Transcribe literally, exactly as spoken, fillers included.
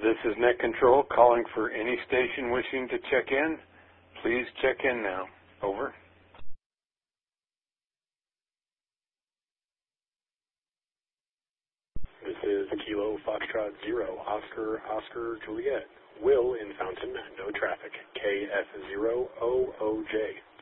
This is Net Control calling for any station wishing to check in. Please check in now. Over. This is Kilo Foxtrot Zero, Oscar, Oscar, Juliet. Will in Fountain, no traffic. K F zero O O J.